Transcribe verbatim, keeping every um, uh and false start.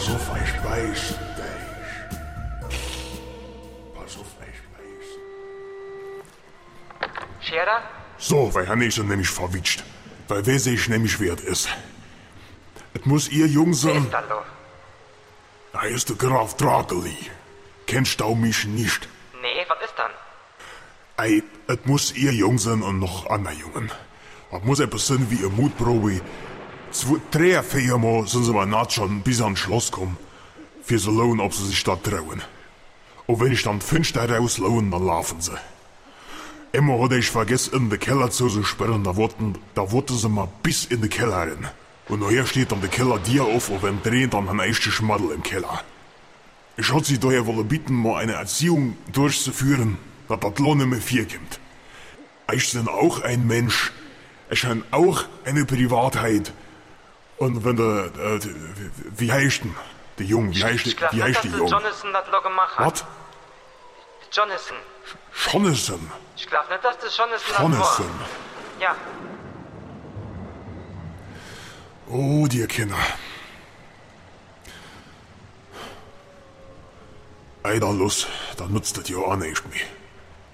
Pass auf, ich weiß dich. Pass auf, ich weiß. Scherer? So, weil Hanne ist er nämlich verwitscht. Weil wer sich nämlich wert ist. Es muss ihr Jung Wer sein. ist dann lo? Da ist der Graf Drakeli. Kennst du mich nicht? Nee, was ist dann? Ey, es muss ihr Jung sein und noch andere Jungen. Es muss etwas sein wie eine Mutprobe. Zwei, drei, vier Mal sind sie mal naht schon bis ans Schloss kommen. Für so lohnen, ob sie sich da trauen. Und wenn ich dann fünf da rauslaufen, dann laufen sie. Immer hatte ich vergessen, in den Keller zu sperren, da wurden, da wurden sie mal bis in den Keller rein. Und nachher steht dann der Keller dir auf und wenn dreht dann ein echter Schmaddel im Keller. Ich hatte sie daher wollen bitten, mal eine Erziehung durchzuführen, dass das Lohn nicht mehr vier kommt. Ich bin auch ein Mensch. Ich habe auch eine Privatheit. Und wenn der, äh, wie heißt denn? Der Junge, wie heißt, Ich glaub wie nicht, heißt dass der der Junge? Jonathan das lo gemacht hat. Was? Jonathan. Jonathan. Ich glaub nicht, dass das Jonathan das war. Jonathan. Ja. Oh, die Kinder. Ey, da los, da nutzt das ja auch nicht mehr.